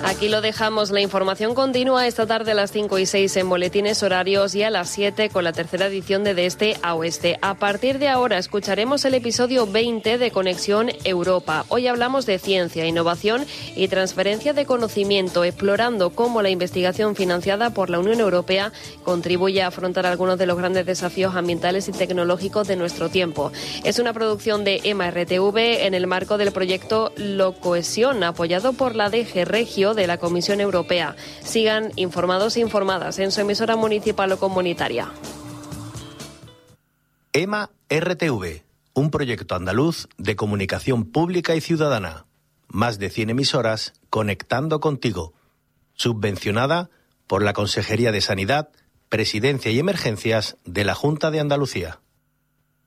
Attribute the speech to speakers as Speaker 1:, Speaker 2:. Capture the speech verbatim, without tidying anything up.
Speaker 1: Aquí lo dejamos. La información continúa esta tarde a las cinco y seis en boletines horarios y a las siete con la tercera edición de De Este a Oeste. A partir de ahora escucharemos el episodio veinte de Conexión Europa. Hoy hablamos de ciencia, innovación y transferencia de conocimiento, explorando cómo la investigación financiada por la Unión Europea contribuye a afrontar algunos de los grandes desafíos ambientales y tecnológicos de nuestro tiempo. Es una producción de EMA R T V en el marco del proyecto Locohesión, apoyado por la D G Regio de la Comisión Europea. Sigan informados e informadas en su emisora municipal o comunitaria.
Speaker 2: EMA R T V, un proyecto andaluz de comunicación pública y ciudadana. Más de cien emisoras conectando contigo. Subvencionada por la Consejería de Sanidad, Presidencia y Emergencias de la Junta de Andalucía.